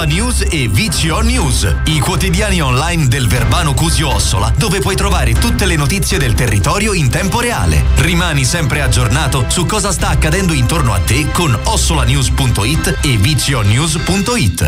Ossola News e VCO News, i quotidiani online del Verbano Cusio Ossola, dove puoi trovare tutte le notizie del territorio in tempo reale. Rimani sempre aggiornato su cosa sta accadendo intorno a te con ossolanews.it e vconews.it.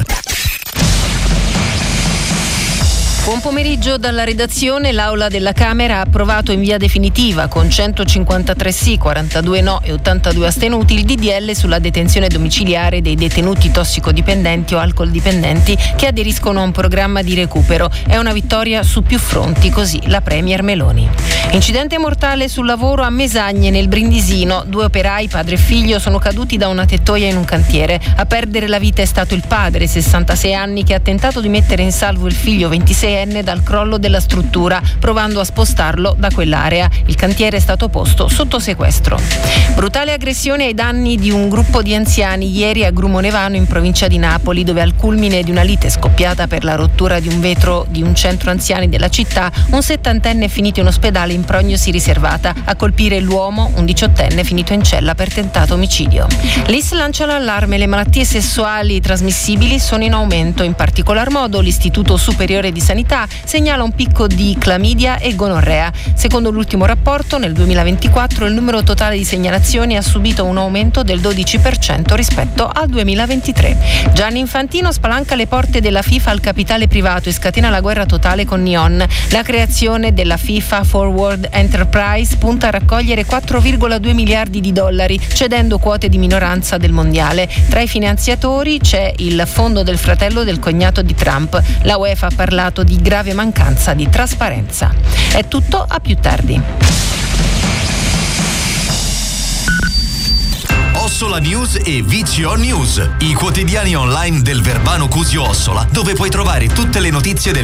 Buon pomeriggio dalla redazione. L'Aula della Camera ha approvato in via definitiva, con 153 sì, 42 no e 82 astenuti, il DDL sulla detenzione domiciliare dei detenuti tossicodipendenti o alcoldipendenti che aderiscono a un programma di recupero. È una vittoria su più fronti, così la Premier Meloni. Incidente mortale sul lavoro a Mesagne, nel Brindisino. 2 operai, padre e figlio, sono caduti da una tettoia in un cantiere. A perdere la vita è stato il padre, 66 anni, che ha tentato di mettere in salvo il figlio 26enne dal crollo della struttura, provando a spostarlo da quell'area. Il cantiere è stato posto sotto sequestro. Brutale aggressione ai danni di un gruppo di anziani ieri a Grumonevano, in provincia di Napoli, dove al culmine di una lite scoppiata per la rottura di un vetro di un centro anziani della città, un 70enne è finito in ospedale in prognosi riservata. A colpire l'uomo, un 18enne finito in cella per tentato omicidio. L'IS lancia l'allarme: le malattie sessuali trasmissibili sono in aumento. In particolar modo l'Istituto Superiore di Sanità segnala un picco di clamidia e gonorrea. Secondo l'ultimo rapporto, nel 2024 il numero totale di segnalazioni ha subito un aumento del 12% rispetto al 2023. Gianni Infantino spalanca le porte della FIFA al capitale privato e scatena la guerra totale con Neon. La creazione della FIFA Forward Enterprise punta a raccogliere 4,2 miliardi di dollari, cedendo quote di minoranza del mondiale. Tra i finanziatori c'è il fondo del fratello del cognato di Trump. La UEFA ha parlato di grave mancanza di trasparenza. È tutto, a più tardi. Ossola News e VCO News, i quotidiani online del Verbano Cusio Ossola, dove puoi trovare tutte le notizie del